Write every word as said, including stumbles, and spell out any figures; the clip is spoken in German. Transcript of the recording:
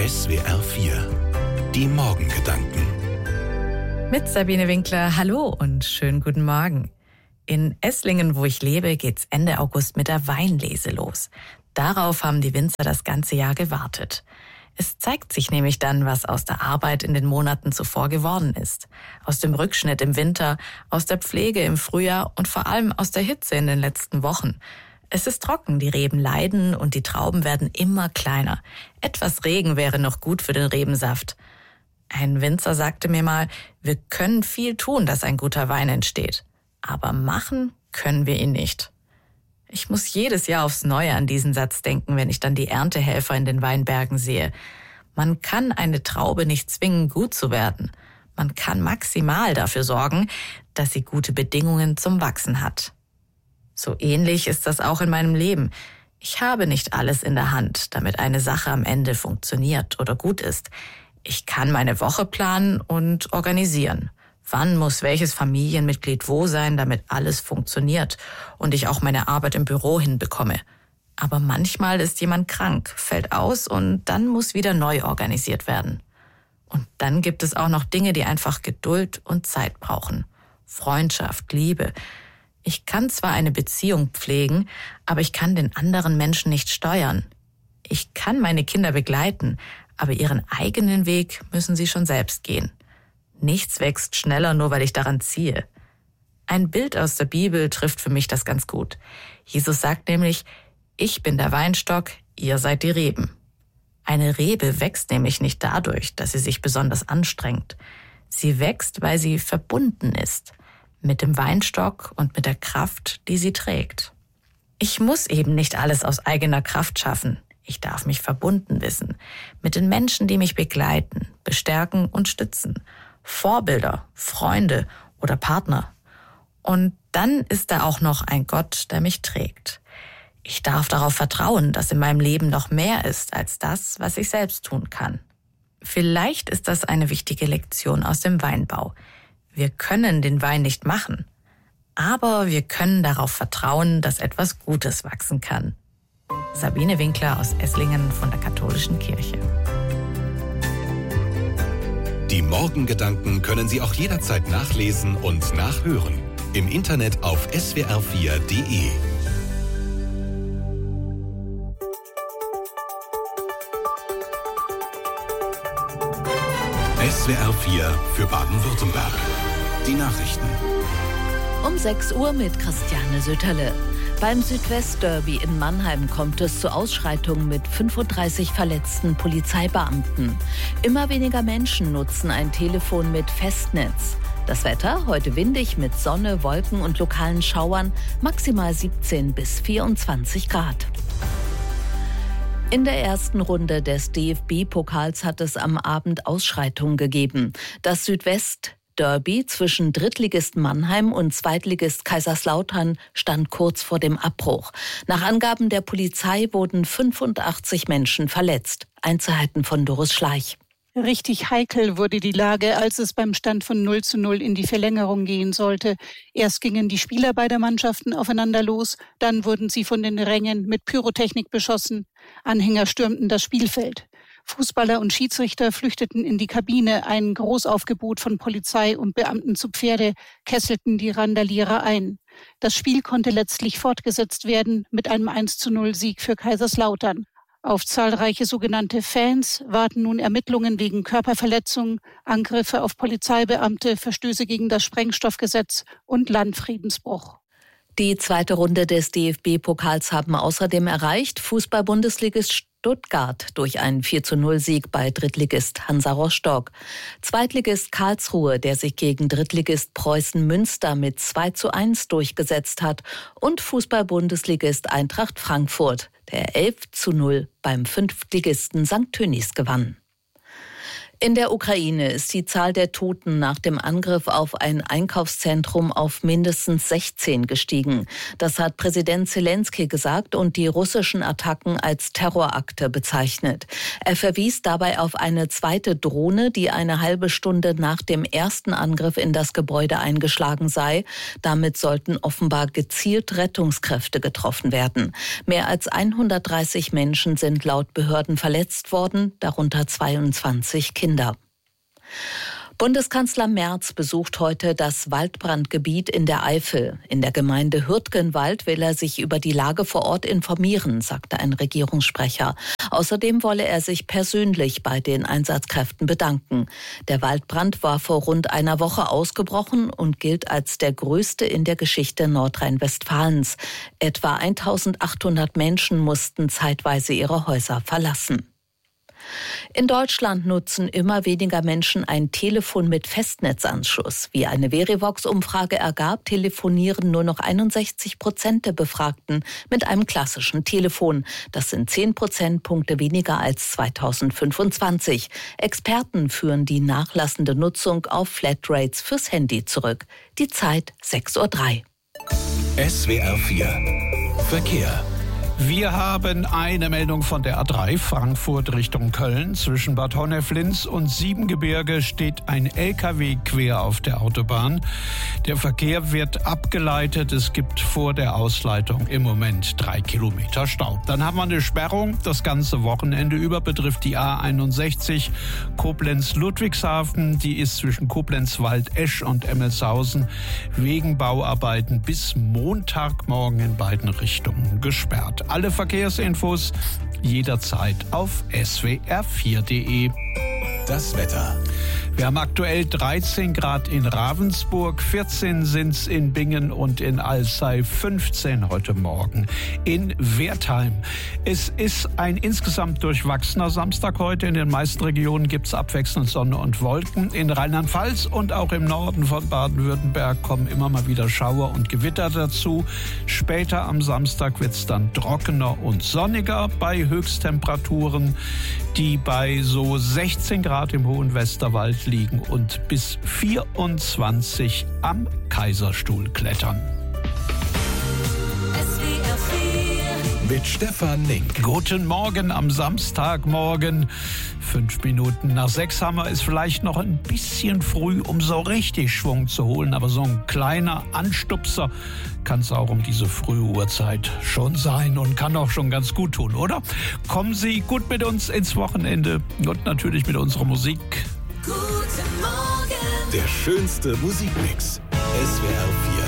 S W R vier. Die Morgengedanken. Mit Sabine Winkler, hallo und schönen guten Morgen. In Esslingen, wo ich lebe, geht's Ende August mit der Weinlese los. Darauf haben die Winzer das ganze Jahr gewartet. Es zeigt sich nämlich dann, was aus der Arbeit in den Monaten zuvor geworden ist. Aus dem Rückschnitt im Winter, aus der Pflege im Frühjahr und vor allem aus der Hitze in den letzten Wochen. Es ist trocken, die Reben leiden und die Trauben werden immer kleiner. Etwas Regen wäre noch gut für den Rebensaft. Ein Winzer sagte mir mal, wir können viel tun, dass ein guter Wein entsteht. Aber machen können wir ihn nicht. Ich muss jedes Jahr aufs Neue an diesen Satz denken, wenn ich dann die Erntehelfer in den Weinbergen sehe. Man kann eine Traube nicht zwingen, gut zu werden. Man kann maximal dafür sorgen, dass sie gute Bedingungen zum Wachsen hat. So ähnlich ist das auch in meinem Leben. Ich habe nicht alles in der Hand, damit eine Sache am Ende funktioniert oder gut ist. Ich kann meine Woche planen und organisieren. Wann muss welches Familienmitglied wo sein, damit alles funktioniert und ich auch meine Arbeit im Büro hinbekomme. Aber manchmal ist jemand krank, fällt aus und dann muss wieder neu organisiert werden. Und dann gibt es auch noch Dinge, die einfach Geduld und Zeit brauchen. Freundschaft, Liebe. Ich kann zwar eine Beziehung pflegen, aber ich kann den anderen Menschen nicht steuern. Ich kann meine Kinder begleiten, aber ihren eigenen Weg müssen sie schon selbst gehen. Nichts wächst schneller, nur weil ich daran ziehe. Ein Bild aus der Bibel trifft für mich das ganz gut. Jesus sagt nämlich, ich bin der Weinstock, ihr seid die Reben. Eine Rebe wächst nämlich nicht dadurch, dass sie sich besonders anstrengt. Sie wächst, weil sie verbunden ist. Mit dem Weinstock und mit der Kraft, die sie trägt. Ich muss eben nicht alles aus eigener Kraft schaffen. Ich darf mich verbunden wissen. Mit den Menschen, die mich begleiten, bestärken und stützen. Vorbilder, Freunde oder Partner. Und dann ist da auch noch ein Gott, der mich trägt. Ich darf darauf vertrauen, dass in meinem Leben noch mehr ist als das, was ich selbst tun kann. Vielleicht ist das eine wichtige Lektion aus dem Weinbau. Wir können den Wein nicht machen, aber wir können darauf vertrauen, dass etwas Gutes wachsen kann. Sabine Winkler aus Esslingen von der Katholischen Kirche. Die Morgengedanken können Sie auch jederzeit nachlesen und nachhören. Im Internet auf S W R vier Punkt de. S W R vier für Baden-Württemberg. Die Nachrichten. Um sechs Uhr mit Christiane Sütterle. Beim Südwest-Derby in Mannheim kommt es zu Ausschreitungen mit fünfunddreißig verletzten Polizeibeamten. Immer weniger Menschen nutzen ein Telefon mit Festnetz. Das Wetter heute windig mit Sonne, Wolken und lokalen Schauern, maximal siebzehn bis vierundzwanzig Grad. In der ersten Runde des D F B-Pokals hat es am Abend Ausschreitungen gegeben. Das Südwest-Derby zwischen Drittligist Mannheim und Zweitligist Kaiserslautern stand kurz vor dem Abbruch. Nach Angaben der Polizei wurden fünfundachtzig Menschen verletzt. Einzelheiten von Doris Schleich. Richtig heikel wurde die Lage, als es beim Stand von null zu null in die Verlängerung gehen sollte. Erst gingen die Spieler beider Mannschaften aufeinander los, dann wurden sie von den Rängen mit Pyrotechnik beschossen. Anhänger stürmten das Spielfeld. Fußballer und Schiedsrichter flüchteten in die Kabine. Ein Großaufgebot von Polizei und Beamten zu Pferde kesselten die Randalierer ein. Das Spiel konnte letztlich fortgesetzt werden mit einem eins zu null Sieg für Kaiserslautern. Auf zahlreiche sogenannte Fans warten nun Ermittlungen wegen Körperverletzung, Angriffe auf Polizeibeamte, Verstöße gegen das Sprengstoffgesetz und Landfriedensbruch. Die zweite Runde des D F B-Pokals haben außerdem erreicht Fußball-Bundesligist Stuttgart durch einen vier zu null Sieg bei Drittligist Hansa Rostock. Zweitligist Karlsruhe, der sich gegen Drittligist Preußen Münster mit zwei zu eins durchgesetzt hat. Und Fußball-Bundesligist Eintracht Frankfurt, der elf zu null beim Fünftligisten Sankt Tönnies gewann. In der Ukraine ist die Zahl der Toten nach dem Angriff auf ein Einkaufszentrum auf mindestens sechzehn gestiegen. Das hat Präsident Zelensky gesagt und die russischen Attacken als Terrorakte bezeichnet. Er verwies dabei auf eine zweite Drohne, die eine halbe Stunde nach dem ersten Angriff in das Gebäude eingeschlagen sei. Damit sollten offenbar gezielt Rettungskräfte getroffen werden. Mehr als hundertdreißig Menschen sind laut Behörden verletzt worden, darunter zweiundzwanzig Kinder. Bundeskanzler Merz besucht heute das Waldbrandgebiet in der Eifel. In der Gemeinde Hürtgenwald will er sich über die Lage vor Ort informieren, sagte ein Regierungssprecher. Außerdem wolle er sich persönlich bei den Einsatzkräften bedanken. Der Waldbrand war vor rund einer Woche ausgebrochen und gilt als der größte in der Geschichte Nordrhein-Westfalens. Etwa eintausendachthundert Menschen mussten zeitweise ihre Häuser verlassen. In Deutschland nutzen immer weniger Menschen ein Telefon mit Festnetzanschluss. Wie eine Verivox-Umfrage ergab, telefonieren nur noch einundsechzig Prozent der Befragten mit einem klassischen Telefon. Das sind zehn Prozentpunkte weniger als zweitausendfünfundzwanzig. Experten führen die nachlassende Nutzung auf Flatrates fürs Handy zurück. Die Zeit sechs Uhr drei. S W R vier Verkehr. Wir haben eine Meldung von der A drei Frankfurt Richtung Köln. Zwischen Bad Honnef-Linz und Siebengebirge steht ein L K W quer auf der Autobahn. Der Verkehr wird abgeleitet. Es gibt vor der Ausleitung im Moment drei Kilometer Stau. Dann haben wir eine Sperrung. Das ganze Wochenende über betrifft die A einundsechzig Koblenz-Ludwigshafen. Die ist zwischen Koblenz-Wald-Esch und Emmelshausen wegen Bauarbeiten bis Montagmorgen in beiden Richtungen gesperrt. Alle Verkehrsinfos jederzeit auf S W R vier Punkt de. Das Wetter. Wir haben aktuell dreizehn Grad in Ravensburg, vierzehn sind's in Bingen und in Alzey, fünfzehn heute Morgen in Wertheim. Es ist ein insgesamt durchwachsener Samstag heute. In den meisten Regionen gibt's abwechselnd Sonne und Wolken. In Rheinland-Pfalz und auch im Norden von Baden-Württemberg kommen immer mal wieder Schauer und Gewitter dazu. Später am Samstag wird's dann trockener und sonniger bei Höchsttemperaturen, die bei so sechzehn Grad im hohen Westerwald liegen und bis vierundzwanzig am Kaiserstuhl klettern. Mit Stefan Link. Guten Morgen am Samstagmorgen. Fünf Minuten nach sechs haben wir es vielleicht noch ein bisschen früh, um so richtig Schwung zu holen. Aber so ein kleiner Anstupser kann es auch um diese frühe Uhrzeit schon sein und kann auch schon ganz gut tun, oder? Kommen Sie gut mit uns ins Wochenende und natürlich mit unserer Musik. Guten Morgen. Der schönste Musikmix. S W R vier.